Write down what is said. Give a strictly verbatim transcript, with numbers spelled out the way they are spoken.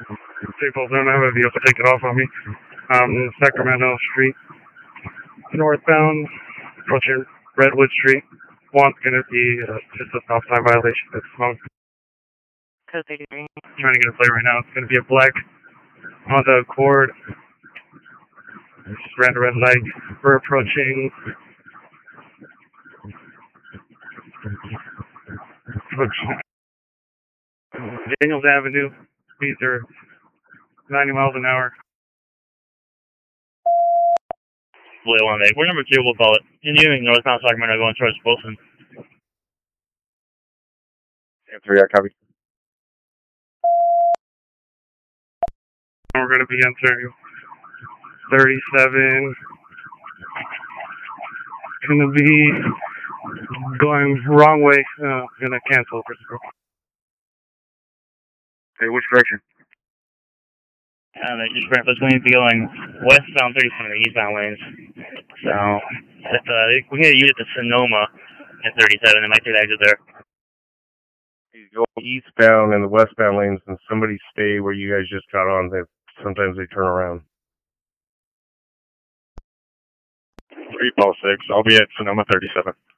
People don't have a vehicle take it off on me. Um, in Sacramento Street, northbound, approaching Redwood Street. One's gonna be uh, just a stop sign violation. It's smoke. Code thirty-three. Trying to get a plate right now. It's gonna be a black Honda Accord. Just ran a red light. We're approaching. Daniels Avenue. Speeds are ninety miles an hour. Blue one eight. We're number two, we'll call it. Continuing northbound Sacramento going towards Wilson. Three, I copy. We're going to be entering thirty-seven. Going to be going wrong way. Uh, going to cancel. Okay, which direction? Uh, just Brentford's going to be going westbound thirty-seven, eastbound lanes. So, if, uh, we can get a unit to Sonoma at thirty-seven, they might take the exit there. You go eastbound and the westbound lanes, and somebody stay where you guys just got on. They sometimes they turn around. three oh six. I'll be at Sonoma thirty-seven.